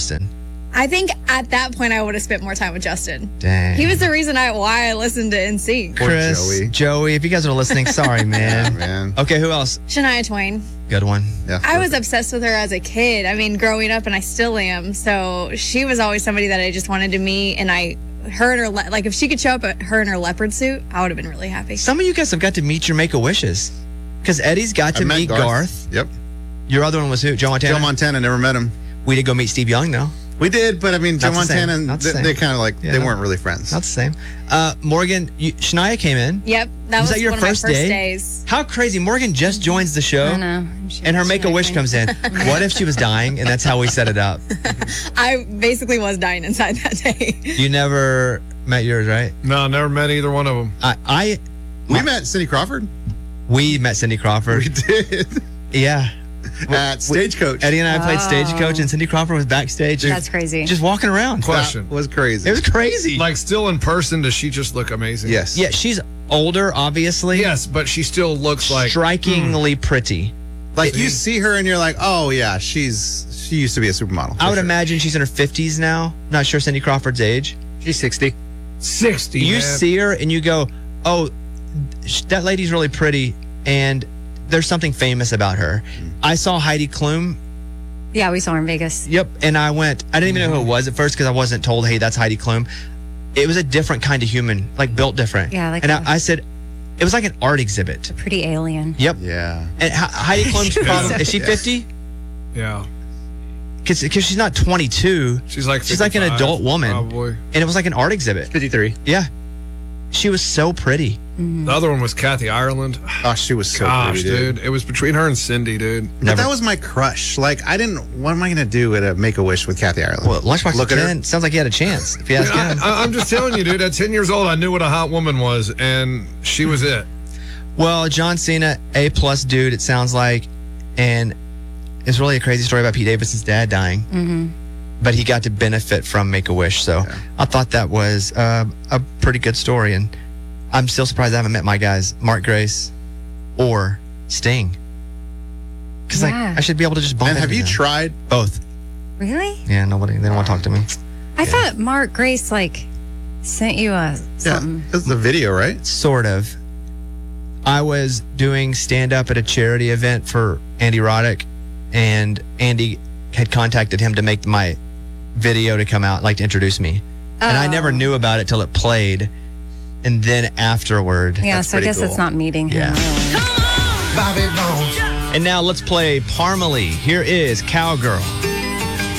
Justin? I think at that point I would have spent more time with Justin. Dang. He was the reason why I listened to NSYNC. Poor Chris, Joey, if you guys are listening, sorry, man. Man. Okay, who else? Shania Twain. Good one. Yeah. I was obsessed with her as a kid. I mean, growing up, and I still am. So she was always somebody that I just wanted to meet. And her and her, like if she could show up at her in her leopard suit, I would have been really happy. Some of you guys have got to meet your Make-A-Wishes. Because Eddie's got to met meet Garth. Yep. Your other one was who? Joe Montana? Joe Montana, never met him. We did go meet Steve Young, though. We did, but I mean, Joe Not the same. Montana, Not the same. they kind of like, Yeah. they weren't really friends. Not the same. Morgan, Shania came in. Yep, that Was was that your one first of my first day? days. How crazy. Morgan just joins the show. I know. And her Make-A-Wish comes in. What if she was dying? And that's how we set it up. I basically was dying inside that day. You never met yours, right? No, never met either one of them. We met Cindy Crawford. We met Cindy Crawford. We did. Yeah. At Stagecoach. Eddie and I played Stagecoach, and Cindy Crawford was backstage. That's crazy. Just walking around. Question. That was crazy. It was crazy. Like, still in person, does she just look amazing? Yes. Yeah, she's older, obviously. Yes, but she still looks like... Strikingly pretty. Like, you see her and you're like, oh, yeah, she used to be a supermodel. I would imagine she's in her 50s now. Not sure Cindy Crawford's age. She's 60. 60, You man. see her and you go, oh, that lady's really pretty, and there's something famous about her. I saw Heidi Klum. Yeah, we saw her in Vegas. Yep. And I didn't even know who it was at first because I wasn't told, hey, that's Heidi Klum. It was a different kind of human, like built different. Yeah, like and a- I said, it was like an art exhibit. Pretty alien. Yep. Yeah. And Heidi Klum's problem, is she 50? Yeah. Because she's not 22. She's like She's like an 55, adult woman. Probably. And it was like an art exhibit. 53. Yeah. She was so pretty. The other one was Kathy Ireland. Oh, she was so Gosh, pretty, dude. It was between her and Cindy, dude. But that was my crush. Like, what am I going to do at a Make-A-Wish with Kathy Ireland? Well, Lunchbox Look at her. 10 sounds like he had a chance, if you ask him. I'm just telling you, dude, at 10 years old, I knew what a hot woman was, and she was it. Well, John Cena, A+ dude, it sounds like. And it's really a crazy story about Pete Davidson's dad dying. Mm-hmm. But he got to benefit from Make-A-Wish. So I thought that was a pretty good story. And I'm still surprised I haven't met my guys, Mark Grace or Sting. Because Yeah. I should be able to just bump And have into you them. tried? Both. Really? Yeah, they don't want to talk to me. I thought Mark Grace sent you something. Yeah. That's the video, right? Sort of. I was doing stand-up at a charity event for Andy Roddick, and Andy had contacted him to make my video to come out, like to introduce me. And I never knew about it till it played. And then afterward. Yeah, That's so I pretty guess cool. it's not meeting him. Yeah. Really. And now let's play Parmalee. Here is Cowgirl.